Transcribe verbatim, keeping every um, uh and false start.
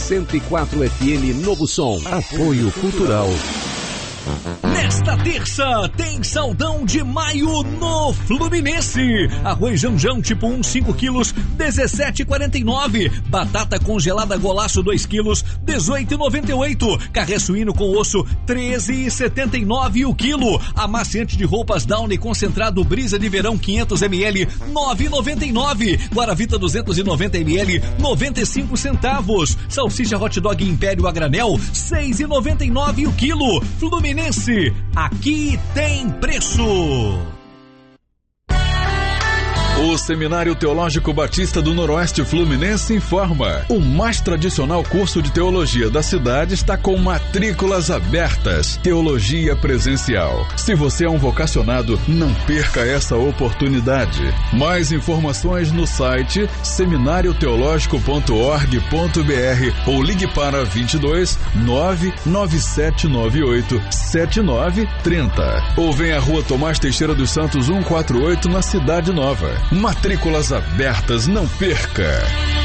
cento e quatro F M Novo Som. Apoio Cultural. Nesta terça tem saldão de maio no Fluminense. Arroz Janjão tipo um, cinco quilos, dezessete e quarenta e nove. Batata congelada Golaço dois quilos, dezoito e noventa e oito. Carré suíno com osso, treze e setenta e nove o quilo. Amaciante de roupas Downy concentrado Brisa de Verão quinhentos mililitros, nove e noventa e nove. Guaravita duzentos e noventa mililitros, noventa e cinco centavos. Salsicha Hot Dog Império a granel, seis e noventa e nove o quilo. Fluminense, aqui tem preço. O Seminário Teológico Batista do Noroeste Fluminense informa: o mais tradicional curso de teologia da cidade está com matrículas abertas. Teologia presencial. Se você é um vocacionado, não perca essa oportunidade. Mais informações no site seminário teológico ponto org ponto br ou ligue para vinte e dois, nove nove sete nove oito, sete nove três zero. Ou venha à Rua Tomás Teixeira dos Santos cento e quarenta e oito, na Cidade Nova. Matrículas abertas, não perca!